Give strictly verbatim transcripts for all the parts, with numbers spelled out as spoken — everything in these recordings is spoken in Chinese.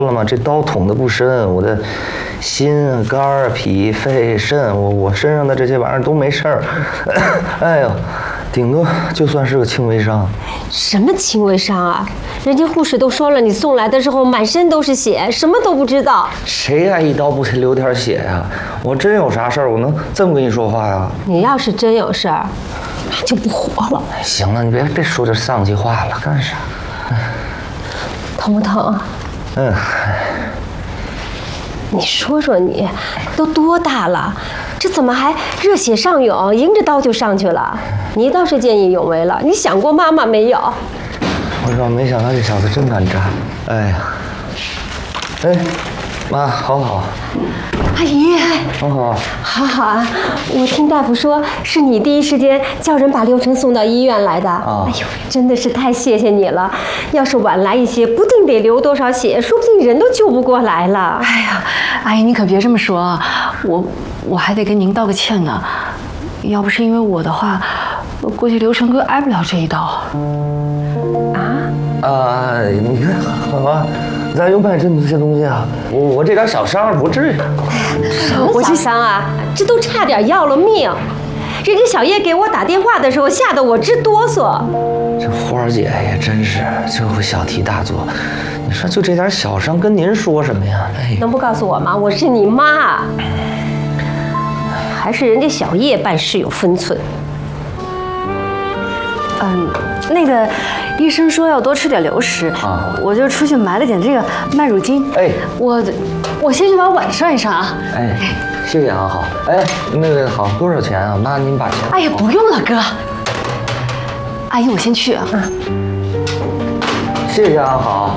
了吗？这刀捅的不深，我的心、肝、脾、肺、肾，我我身上的这些玩意儿都没事儿。哎呦，顶多就算是个轻微伤。 什么轻微伤啊？人家护士都说了，你送来的时候满身都是血，什么都不知道。 谁爱一刀不流点血呀？我真有啥事儿，我能这么跟你说话呀？ 你要是真有事儿，就不活了。 行了，你别别说这丧气话了，干啥？ 疼不疼？ 嗯。 你说说你，都多大了，这怎么还热血上涌，迎着刀就上去了？你倒是见义勇为了，你想过妈妈没有？ 我说没想到这小子真敢扎。哎呀，哎，妈，好好。 阿姨， 好好， 好好啊！我听大夫说，是你第一时间叫人把刘成送到医院来的。啊、哎呦，真的是太谢谢你了！要是晚来一些，不定得流多少血，说不定人都救不过来了。 哎呀，阿姨你可别这么说，我我还得跟您道个歉呢。要不是因为我的话，我估计刘成哥挨不了这一刀。 啊？ 啊，你看，好啊。咱用不买这么些东西啊？我我这点小伤不至于。 什么小伤啊？这都差点要了命！人家小叶给我打电话的时候，吓得我直哆嗦。 这花儿姐也真是就会小题大做。你说就这点小伤，跟您说什么呀？哎， 能不告诉我吗？我是你妈。还是人家小叶办事有分寸。 嗯，那个。医生说要多吃点流食啊，我就出去买了点这个麦乳精。哎，我我先去把碗涮一涮啊。 哎，谢谢啊，好。哎，那个好，多少钱啊？妈，您把钱。 哎呀，不用了，哥。阿姨，我先去啊。 谢谢啊，好。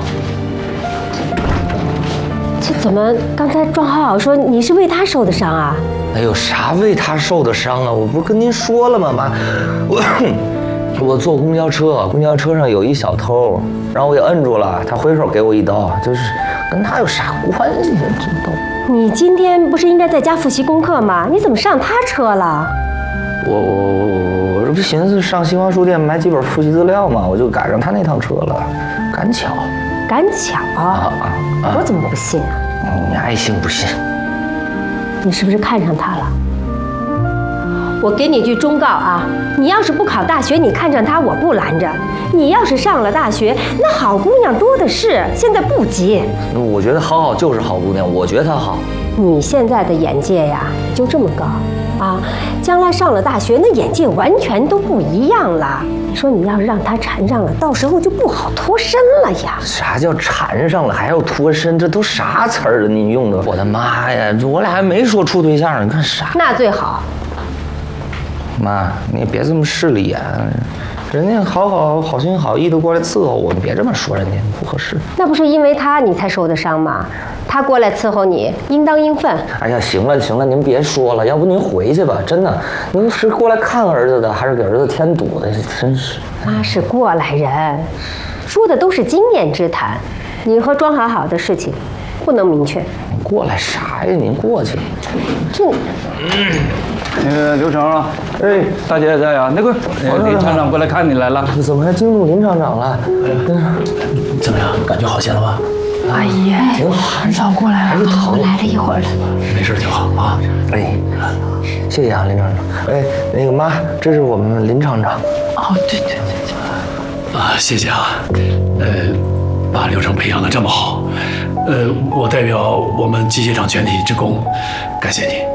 这怎么刚才庄好好说你是为他受的伤啊？ 哎呦，啥为他受的伤啊？我不是跟您说了吗，妈，我。我坐公交车，公交车上有一小偷，然后我给摁住了，他回手给我一刀，就是跟他有啥关系啊？这都。 你今天不是应该在家复习功课吗？你怎么上他车了？ 我我我我这不寻思上新华书店买几本复习资料吗？我就赶上他那趟车了，赶巧。 赶巧啊！啊我怎么不信啊？ 你爱信不信？ 你是不是看上他了？我给你句忠告啊，你要是不考大学，你看上他，我不拦着；你要是上了大学，那好姑娘多的是，现在不急。 我觉得好好就是好姑娘，我觉得她好。 你现在的眼界呀，就这么高啊，将来上了大学，那眼界完全都不一样了。你说你要是让他缠上了，到时候就不好脱身了呀。 啥叫缠上了还要脱身？这都啥词儿啊？你用的？我的妈呀，我俩还没说处对象，你干啥？ 那最好。 妈，你也别这么势利眼，人家好好好心好意的过来伺候我，你别这么说人家，不合适。 那不是因为他你才受的伤吗？他过来伺候你，应当应分。 哎呀，行了行了，您别说了，要不您回去吧，真的，您是过来看儿子的，还是给儿子添堵的？真是。 妈是过来人，说的都是经验之谈，你和庄好好的事情不能明确。 你过来啥呀？您过去。 这。 嗯那个刘成啊，哎，大姐也在啊。那个林厂长过来看你来了， 怎么还惊动林厂长了？ 怎么样？感觉好些了吧？ 阿姨， 挺好， 很早过来了， 我来了一会儿了。 没事就好啊。 哎，谢谢啊，林厂长。哎，那个妈，这是我们林厂长。 哦，对对对对。啊，谢谢啊。呃，把刘成培养得这么好，呃，我代表我们机械厂全体职工，感谢你。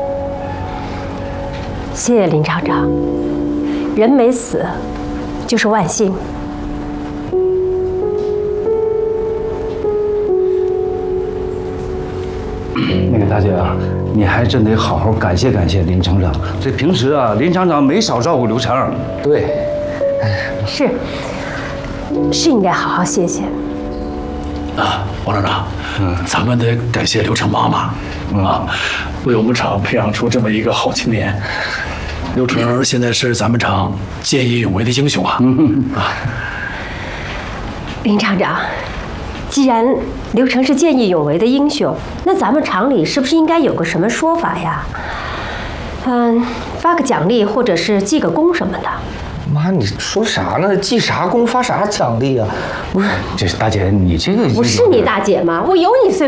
谢谢林厂长，人没死，就是万幸。 那个大姐啊，你还真得好好感谢感谢林厂长。这平时啊，林厂长没少照顾刘成。 对， 是，是应该好好谢谢。 啊，王厂长，嗯，咱们得感谢刘成妈妈，嗯、啊，为我们厂培养出这么一个好青年。刘成现在是咱们厂见义勇为的英雄啊！嗯、啊， 林厂长，既然刘成是见义勇为的英雄，那咱们厂里是不是应该有个什么说法呀？嗯，发个奖励，或者是记个功什么的。 妈，你说啥呢？记啥功发啥奖励啊？不是， 这大姐，你这个不是你大姐吗？我有你岁